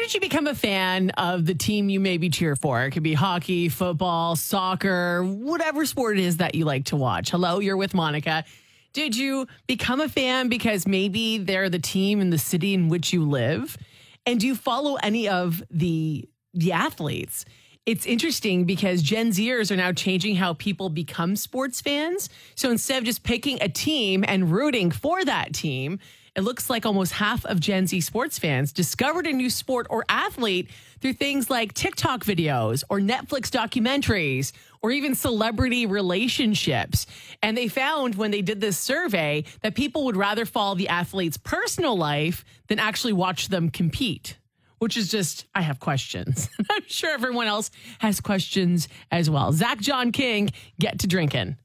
did you become a fan of the team you maybe cheer for? It could be hockey, football, soccer, whatever sport it is that you like to watch. Hello, you're with Monica. Did you become a fan because maybe they're the team in the city in which you live? And do you follow any of the athletes? It's interesting because Gen Zers are now changing how people become sports fans. So instead of just picking a team and rooting for that team, it looks like almost half of Gen Z sports fans discovered a new sport or athlete through things like TikTok videos or Netflix documentaries or even celebrity relationships. And they found when they did this survey that people would rather follow the athlete's personal life than actually watch them compete, which is just, I have questions. I'm sure everyone else has questions as well. Zach John King, get to drinking.